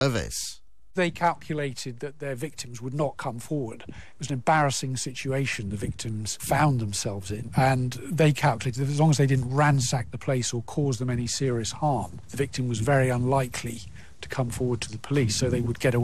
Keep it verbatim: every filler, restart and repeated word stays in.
this. They calculated that their victims would not come forward. It was an embarrassing situation the victims found themselves in, and they calculated that as long as they didn't ransack the place or cause them any serious harm, the victim was very unlikely to come forward to the police, so they would get away.